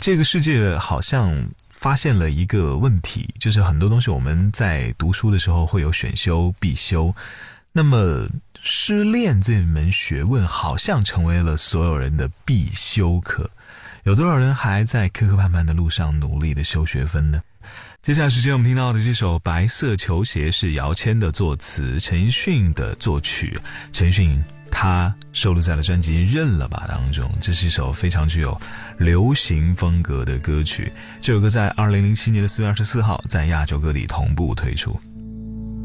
这个世界好像发现了一个问题，就是很多东西我们在读书的时候会有选修必修，那么失恋这门学问好像成为了所有人的必修课，有多少人还在磕磕绊绊的路上努力的修学分呢？接下来时间我们听到的这首《白色球鞋》是姚谦的作词，陈奕迅的作曲，陈奕迅他收录在了专辑《认了吧》当中。这是一首非常具有流行风格的歌曲，这首歌在2007年4月24号在亚洲各地同步推出。